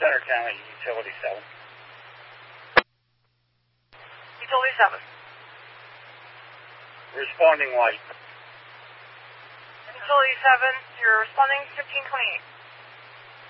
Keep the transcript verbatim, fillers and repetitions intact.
Center County, Utility seven. Utility seven. Responding light. Utility seven, you're responding fifteen twenty-eight.